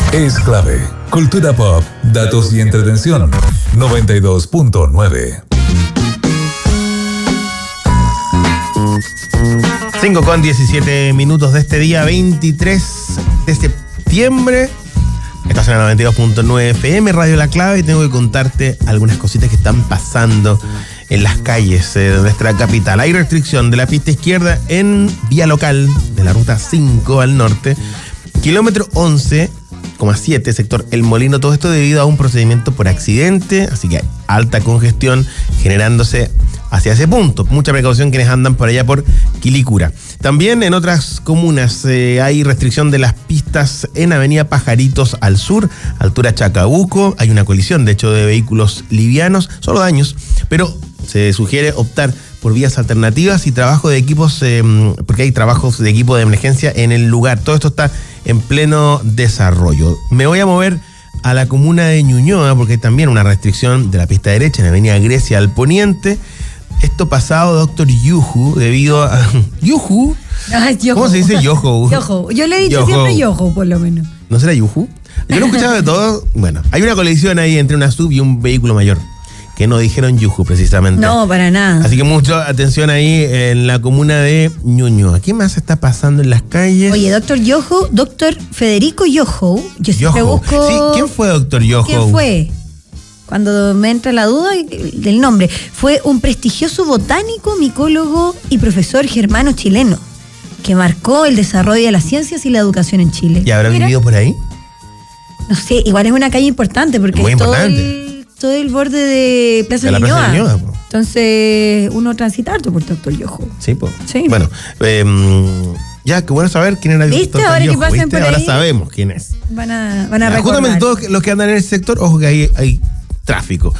es clave. Cultura pop, datos y entretención. 92.9. 5:17 de este día 23 de septiembre. Estás en la 92.9 FM, Radio La Clave, y tengo que contarte algunas cositas que están pasando en las calles de nuestra capital. Hay restricción de la pista izquierda en vía local de la ruta 5 al norte, kilómetro 11,7, sector El Molino. Todo esto debido a un procedimiento por accidente, así que hay alta congestión generándose hacia ese punto. Mucha precaución quienes andan por allá por Quilicura. También en otras comunas hay restricción de las pistas en Avenida Pajaritos al sur, altura Chacabuco. Hay una colisión, de hecho, de vehículos livianos, solo daños, pero se sugiere optar por vías alternativas y trabajo de equipos, porque hay trabajos de equipo de emergencia en el lugar. Todo esto está en pleno desarrollo. Me voy a mover a la comuna de Ñuñoa, porque hay también una restricción de la pista derecha en Avenida Grecia al poniente. Esto pasado, Doctor Yuhu, debido a... ¿Yuhu? Ah, es yojo. ¿Cómo se dice yojo? Yojo. Yo le he dicho siempre yojo, por lo menos. ¿No será yuhu? Yo lo he escuchado de todo. Bueno, hay una colisión ahí entre una sub y un vehículo mayor, que no dijeron yuhu precisamente. No, para nada. Así que mucha atención ahí en la comuna de Ñuñoa. ¿Qué más está pasando en las calles? Oye, Doctor Yoho, Doctor Federico Yoho. Yo siempre busco... Sí, ¿quién fue Doctor Yoho? ¿Quién fue? Cuando me entra la duda del nombre. Fue un prestigioso botánico, micólogo y profesor germano chileno que marcó el desarrollo de las ciencias y la educación en Chile. ¿Y habrá vivido por ahí? No sé, igual es una calle importante porque muy es importante. todo el borde de Plaza de Ñuñoa. Entonces uno transita harto por Doctor Yoho. Sí, pues. Sí. Bueno, ya, qué bueno saber quién era el ¿Viste? Doctor Ahora Yoho. que pasen por Ahora ahí, sabemos quién es. Van a recordar. Justamente todos los que andan en ese sector, ojo que hay tráfico.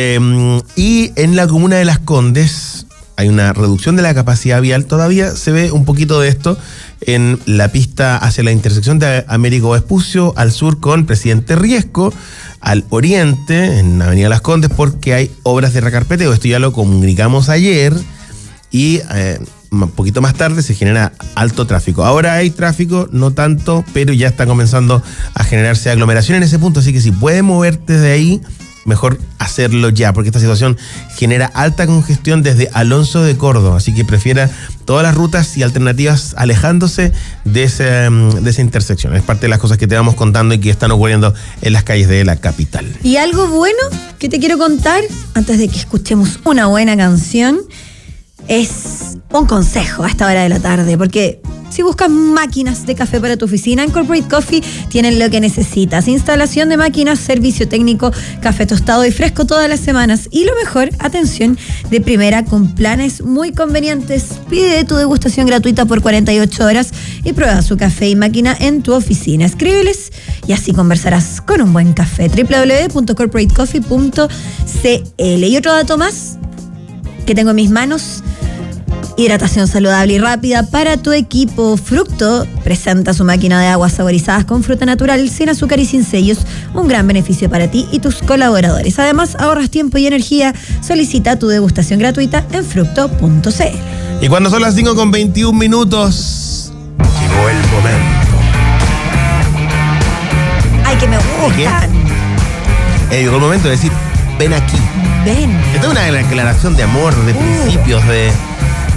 Y en la comuna de Las Condes hay una reducción de la capacidad vial. Todavía se ve un poquito de esto en la pista hacia la intersección de Américo Vespucio, al sur con Presidente Riesco, al oriente en Avenida Las Condes, porque hay obras de recarpeteo. Esto ya lo comunicamos ayer y un poquito más tarde se genera alto tráfico. Ahora hay tráfico, no tanto, pero ya está comenzando a generarse aglomeración en ese punto, así que si puedes moverte de ahí, mejor hacerlo ya, porque esta situación genera alta congestión desde Alonso de Córdoba, así que prefiera todas las rutas y alternativas alejándose de esa intersección. Es parte de las cosas que te vamos contando y que están ocurriendo en las calles de la capital. Y algo bueno que te quiero contar, antes de que escuchemos una buena canción, es un consejo a esta hora de la tarde, porque si buscas máquinas de café para tu oficina, en Corporate Coffee tienen lo que necesitas. Instalación de máquinas, servicio técnico, café tostado y fresco todas las semanas. Y lo mejor, atención de primera con planes muy convenientes. Pide tu degustación gratuita por 48 horas y prueba su café y máquina en tu oficina. Escríbeles y así conversarás con un buen café. www.corporatecoffee.cl. Y otro dato más que tengo en mis manos: hidratación saludable y rápida para tu equipo. Fructo presenta su máquina de aguas saborizadas con fruta natural, sin azúcar y sin sellos. Un gran beneficio para ti y tus colaboradores. Además, ahorras tiempo y energía. Solicita tu degustación gratuita en fructo.cl. Y cuando son las 5:21, llegó el momento. ¡Ay, que me gustan! Llegó el momento de decir, ven aquí. Ven. Esta es una declaración de amor, de principios, de